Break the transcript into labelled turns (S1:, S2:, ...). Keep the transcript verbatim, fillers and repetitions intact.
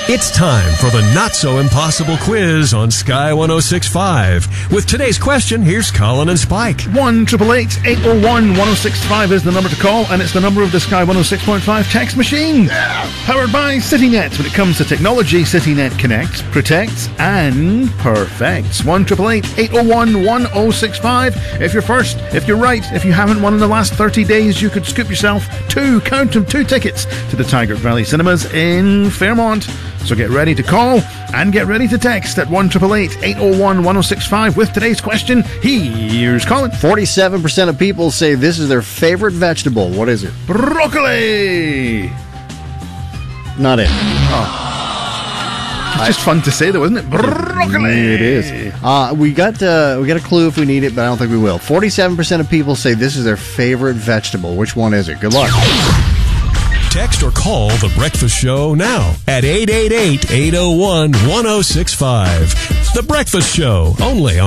S1: It's time for the not-so-impossible quiz on Sky one oh six point five. With today's question, here's Colin and Spike.
S2: one eight eight eight, eight oh one, one oh six five is the number to call, and it's the number of the Sky one oh six point five text machine. Yeah. Powered by CityNet. When it comes to technology, CityNet connects, protects, and perfects. one eight eight eight, eight oh one, one oh six five. If you're first, if you're right, if you haven't won in the last thirty days, you could scoop yourself two, count them, two tickets to the Tiger Valley Cinemas in Fairmont. So get ready to call and get ready to text at one eight eight, eight oh one, one oh six five with today's question. Here's Colin.
S3: forty-seven percent of people say this is their favorite vegetable. What is it?
S2: Broccoli!
S3: Not it.
S2: Oh. It's just fun to say though, isn't it? Broccoli!
S3: It is. Uh, we got uh, we got a clue if we need it, but I don't think we will. forty-seven percent of people say this is their favorite vegetable. Which one is it? Good luck.
S1: Text or call The Breakfast Show now at eight eight eight, eight oh one, one oh six five. The Breakfast Show, only on